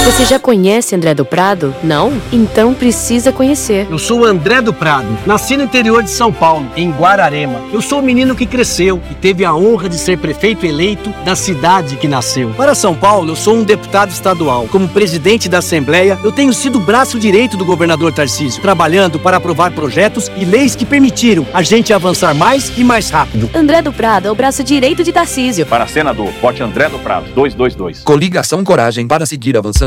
Você já conhece André do Prado? Não? Então precisa conhecer. Eu sou o André do Prado. Nasci no interior de São Paulo, em Guararema. Eu sou o menino que cresceu e teve a honra de ser prefeito eleito da cidade que nasceu. Para São Paulo, eu sou um deputado estadual. Como presidente da Assembleia, eu tenho sido o braço direito do governador Tarcísio, trabalhando para aprovar projetos e leis que permitiram a gente avançar mais e mais rápido. André do Prado é o braço direito de Tarcísio. Para senador, vote André do Prado, 222. Coligação Coragem para seguir avançando.